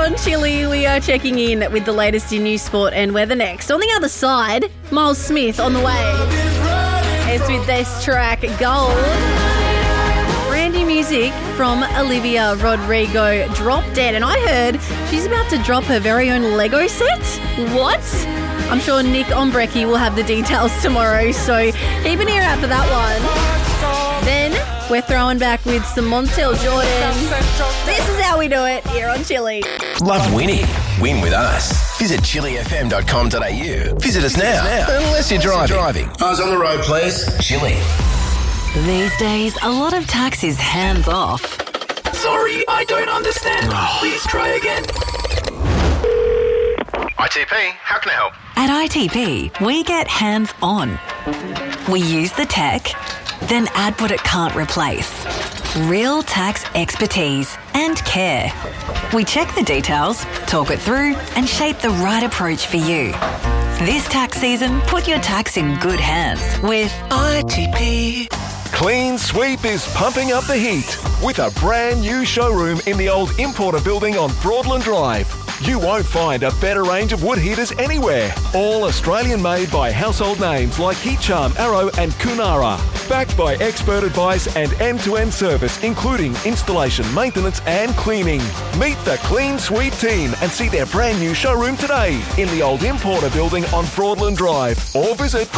on Chilli, we are checking in with the latest in news, sport and weather next. On the other side, Miles Smith on the way. It's with this track, Gold. Brand new music from Olivia Rodrigo, Drop Dead. And I heard she's about to drop her very own Lego set. What? I'm sure Nick Ombrecki will have the details tomorrow, so keep an ear out for that one. Then we're throwing back with some Montel Jordan. This is how we do it here on Chilli. Love winning? Win with us. Visit chillifm.com.au. Visit us now. Unless you're driving. Eyes on the road, please. Chilli. These days, a lot of tax is hands off. Sorry, I don't understand. Please try again. ITP, how can I help? At ITP, we get hands on. We use the tech, then add what it can't replace. Real tax expertise and care. We check the details, talk it through, and shape the right approach for you. This tax season, put your tax in good hands with ITP. Clean Sweep is pumping up the heat with a brand new showroom in the old Importer building on Broadland Drive. You won't find a better range of wood heaters anywhere. All Australian made by household names like Heat Charm, Arrow and Kunara. Backed by expert advice and end-to-end service including installation, maintenance and cleaning. Meet the Clean Sweep team and see their brand new showroom today in the old Importer building on Broadland Drive or visit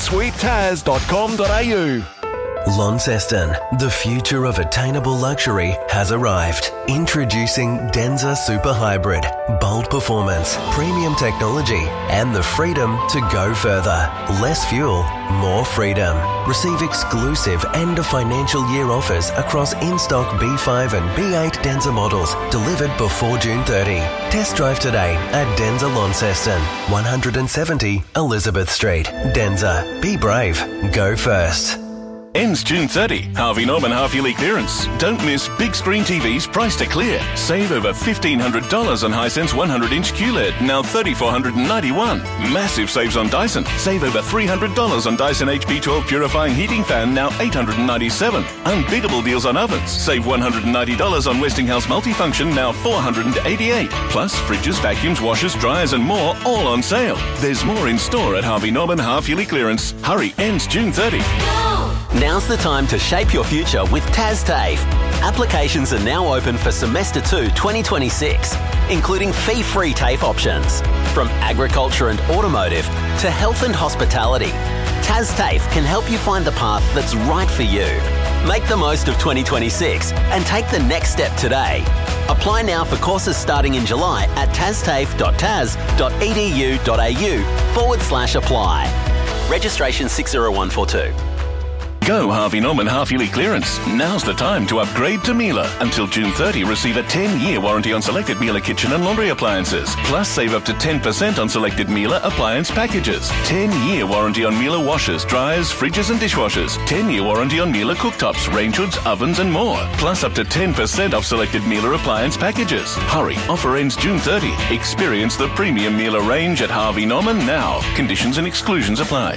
cleansweeptaz.com.au. Launceston, the future of attainable luxury has arrived. Introducing Denza Super Hybrid. Bold performance, premium technology, and the freedom to go further. Less fuel, more freedom. Receive exclusive end of financial year offers across in-stock B5 and B8 Denza models delivered before June 30. Test drive today at Denza Launceston, 170 Elizabeth Street. Denza, be brave, go first. Ends June 30. Harvey Norman half-yearly clearance. Don't miss big screen TVs priced to clear. Save over $1,500 on Hisense 100-inch QLED, now $3,491. Massive saves on Dyson. Save over $300 on Dyson HP12 purifying heating fan, now $897. Unbeatable deals on ovens. Save $190 on Westinghouse multifunction, now $488. Plus fridges, vacuums, washers, dryers and more, all on sale. There's more in store at Harvey Norman half-yearly clearance. Hurry, ends June 30. Now's the time to shape your future with TASTAFE. Applications are now open for Semester 2 2026, including fee-free TAFE options. From agriculture and automotive to health and hospitality, TASTAFE can help you find the path that's right for you. Make the most of 2026 and take the next step today. Apply now for courses starting in July at tastafe.tas.edu.au/apply. Registration 60142. Go Harvey Norman half-yearly clearance. Now's the time to upgrade to Miele. Until June 30, receive a 10-year warranty on selected Miele kitchen and laundry appliances. Plus, save up to 10% on selected Miele appliance packages. 10-year warranty on Miele washers, dryers, fridges and dishwashers. 10-year warranty on Miele cooktops, range hoods, ovens and more. Plus, up to 10% off selected Miele appliance packages. Hurry, offer ends June 30. Experience the premium Miele range at Harvey Norman now. Conditions and exclusions apply.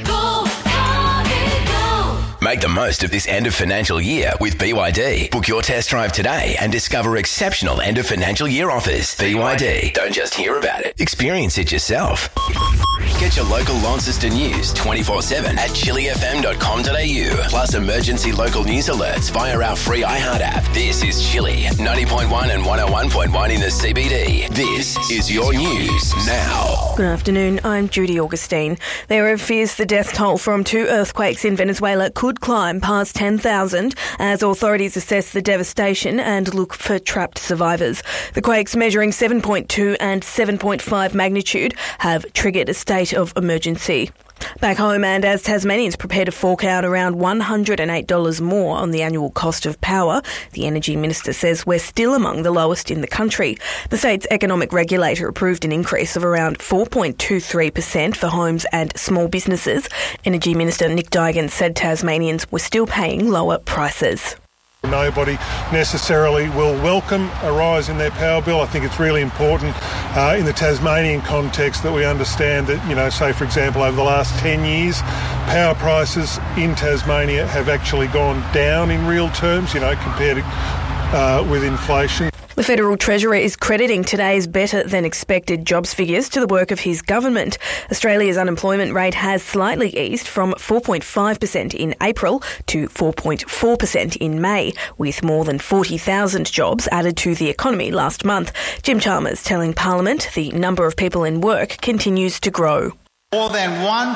Make the most of this end of financial year with BYD. Book your test drive today and discover exceptional end of financial year offers. BYD. Don't just hear about it. Experience it yourself. Get your local Launceston news 24/7 at chillifm.com.au. Plus emergency local news alerts via our free iHeart app. This is Chilli, 90.1 and 101.1 in the CBD. This is your news now. Good afternoon, I'm Judy Augustine. There are fears the death toll from 2 earthquakes in Venezuela could climb past 10,000 as authorities assess the devastation and look for trapped survivors. The quakes measuring 7.2 and 7.5 magnitude have triggered a state of emergency. Back home, and as Tasmanians prepare to fork out around $108 more on the annual cost of power, the Energy Minister says we're still among the lowest in the country. The state's economic regulator approved an increase of around 4.23% for homes and small businesses. Energy Minister Nick Duigan said Tasmanians were still paying lower prices. Nobody necessarily will welcome a rise in their power bill. I think it's really important in the Tasmanian context that we understand that, say, for example, over the last 10 years, power prices in Tasmania have actually gone down in real terms, compared with inflation. The Federal Treasurer is crediting today's better-than-expected jobs figures to the work of his government. Australia's unemployment rate has slightly eased from 4.5% in April to 4.4% in May, with more than 40,000 jobs added to the economy last month. Jim Chalmers telling Parliament the number of people in work continues to grow. More than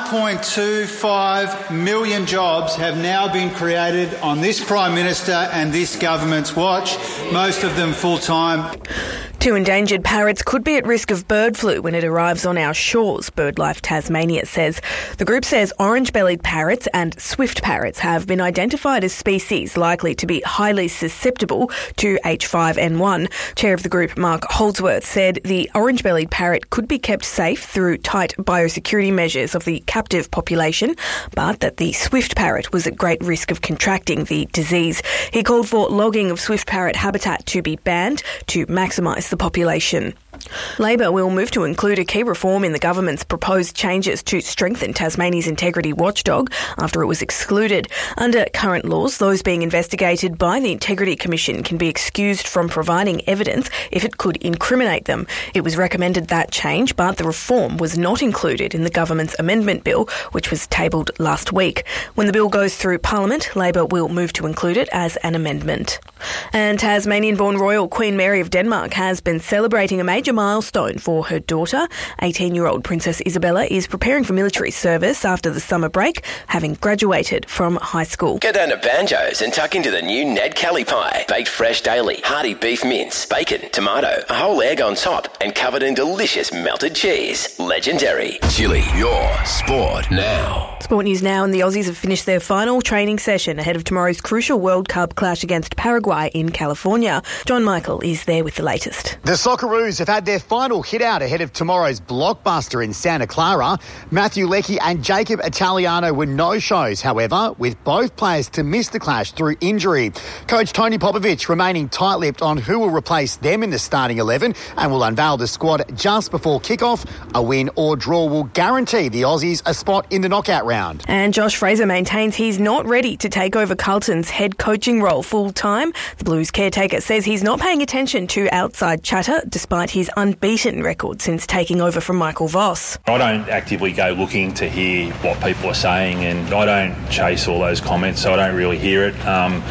1.25 million jobs have now been created on this Prime Minister and this government's watch, most of them full-time. 2 endangered parrots could be at risk of bird flu when it arrives on our shores, BirdLife Tasmania says. The group says orange-bellied parrots and swift parrots have been identified as species likely to be highly susceptible to H5N1. Chair of the group, Mark Holdsworth, said the orange-bellied parrot could be kept safe through tight biosecurity measures of the captive population, but that the swift parrot was at great risk of contracting the disease. He called for logging of swift parrot habitat to be banned to maximise the population. Labor will move to include a key reform in the government's proposed changes to strengthen Tasmania's integrity watchdog after it was excluded. Under current laws, those being investigated by the Integrity Commission can be excused from providing evidence if it could incriminate them. It was recommended that change, but the reform was not included in the government's amendment bill, which was tabled last week. When the bill goes through Parliament, Labor will move to include it as an amendment. And Tasmanian-born Royal Queen Mary of Denmark has been celebrating a major milestone for her daughter. 18-year-old Princess Isabella is preparing for military service after the summer break, having graduated from high school. Go down to Banjo's and tuck into the new Ned Kelly pie. Baked fresh daily, hearty beef mince, bacon, tomato, a whole egg on top, and covered in delicious melted cheese. Legendary. Chili, your sport now. Sport news now, and the Aussies have finished their final training session ahead of tomorrow's crucial World Cup clash against Paraguay in California. John Michael is there with the latest. The Socceroos have had their final hit out ahead of tomorrow's blockbuster in Santa Clara. Matthew Leckie and Jacob Italiano were no-shows, however, with both players to miss the clash through injury. Coach Tony Popovic remaining tight-lipped on who will replace them in the starting 11 and will unveil the squad just before kick-off. A win or draw will guarantee the Aussies a spot in the knockout round. And Josh Fraser maintains he's not ready to take over Carlton's head coaching role full-time. The Blues caretaker says he's not paying attention to outside chatter despite his unbeaten record since taking over from Michael Voss. I don't actively go looking to hear what people are saying, and I don't chase all those comments, so I don't really hear it.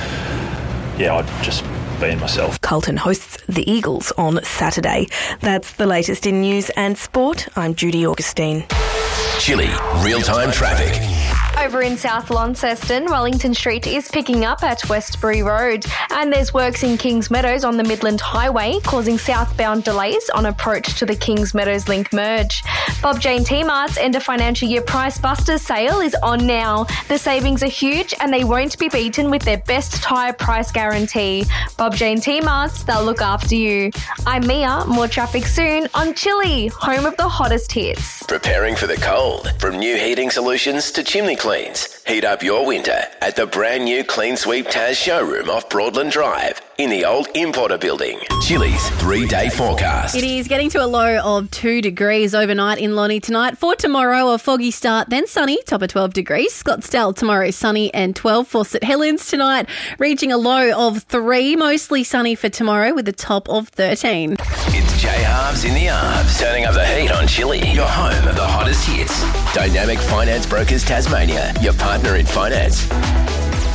I just being myself. Carlton hosts the Eagles on Saturday. That's the latest in news and sport. I'm Judy Augustine. Chili, real-time traffic. Over in South Launceston, Wellington Street is picking up at Westbury Road, and there's works in Kings Meadows on the Midland Highway, causing southbound delays on approach to the Kings Meadows Link merge. Bob Jane T-Mart's end of financial year Price Busters sale is on now. The savings are huge and they won't be beaten with their best tyre price guarantee. Bob Jane T-Mart's, they'll look after you. I'm Mia, more traffic soon on Chili, home of the hottest hits. Preparing for the cold. From new heating solutions to chimney cleans. Heat up your winter at the brand new Clean Sweep Taz showroom off Broadland Drive in the old Importer building. Chili's 3-day forecast. It is getting to a low of 2 degrees overnight in Lonnie tonight. For tomorrow, a foggy start, then sunny, top of 12 degrees. Scottsdale tomorrow, sunny and 12. For St Helens tonight, reaching a low of 3. Mostly sunny for tomorrow with a top of 13. It's J-Halves in the Arves, turning up the heat on Chili, your home of the hottest hits. Dynamic Finance Brokers Tasmania, your partner in finance.